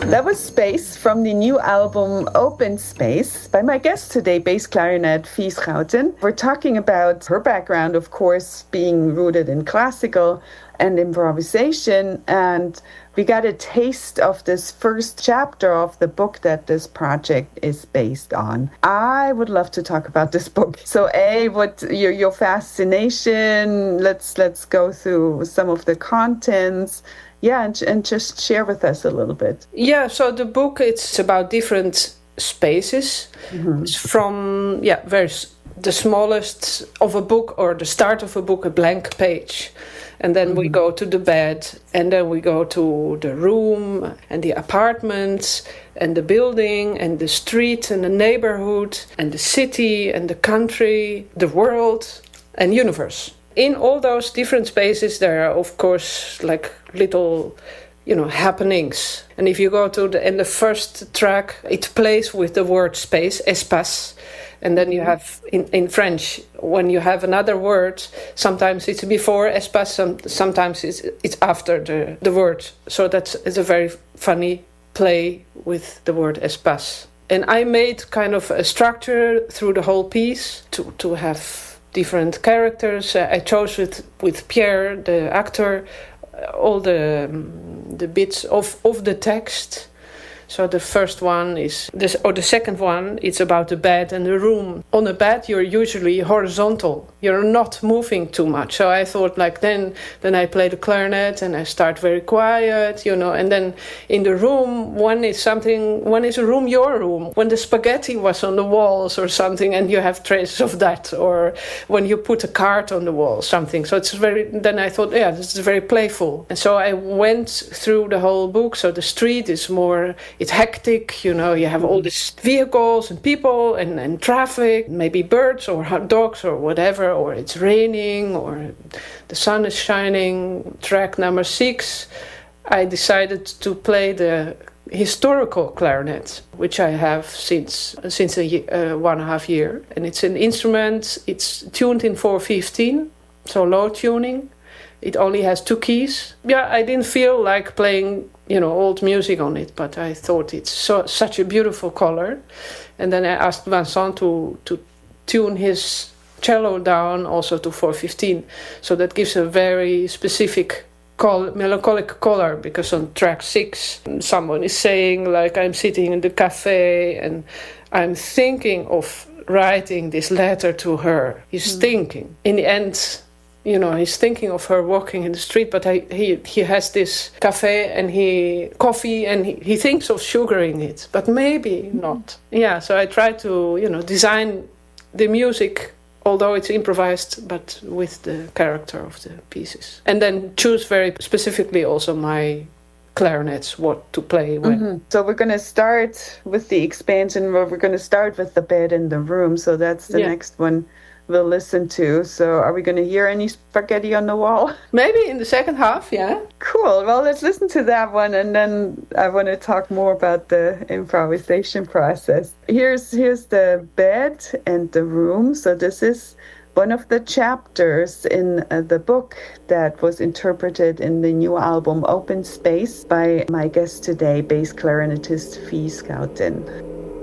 That was Space from the new album Open Space by my guest today, bass clarinet Fie Schouten. We're talking about her background, of course, being rooted in classical and improvisation, and we got a taste of this first chapter of the book that this project is based on. I would love to talk about this book. So, what your fascination? Let's go through some of the contents. Yeah, and just share with us a little bit. Yeah, so the book, it's about different spaces. It's from, the smallest of a book or the start of a book, a blank page. And then we go to the bed, and then we go to the room and the apartments and the building and the street and the neighborhood and the city and the country, the world and universe. In all those different spaces, there are, of course, like little, happenings. And if you go to the first track, it plays with the word space, espace. And then you have, in French, when you have another word, sometimes it's before espace, sometimes it's after the word. So it's a very funny play with the word espace. And I made kind of a structure through the whole piece to have different characters. I chose with Pierre, the actor, all the bits of the text. So the first one is this, or the second one, it's about the bed and the room. On a bed, you're usually horizontal. You're not moving too much. So I thought, then I play the clarinet and I start very quiet, and then in the room, one is a room, your room. When the spaghetti was on the walls or something, and you have traces of that, or when you put a card on the wall, something. So then I thought, this is very playful. And so I went through the whole book. So the street is more, it's hectic, you have all these vehicles and people and traffic, maybe birds or hot dogs or whatever, or it's raining or the sun is shining. Track number 6, I decided to play the historical clarinet, which I have since 1.5 years. And it's an instrument, it's tuned in 415, so low tuning. It only has 2 keys. Yeah, I didn't feel like playing, old music on it, but I thought it's such a beautiful color. And then I asked Vincent to tune his cello down also to 415. So that gives a very specific melancholic color, because on track 6, someone is saying, I'm sitting in the cafe and I'm thinking of writing this letter to her. He's thinking. In the end, he's thinking of her walking in the street, but he has this cafe and coffee and he thinks of sugaring it, but maybe not. Yeah, so I try to, design the music, although it's improvised, but with the character of the pieces. And then choose very specifically also my clarinets, what to play when. So we're going to start with the expansion, where we're going to start with the bed in the room. So that's the next one we'll listen to. So are we going to hear any spaghetti on the wall? Maybe in the second half, yeah. Cool. Well, let's listen to that one, and then I want to talk more about the improvisation process. Here's the bed and the room. So this is one of the chapters in the book that was interpreted in the new album Open Space by my guest today, bass clarinetist Fie Schouten.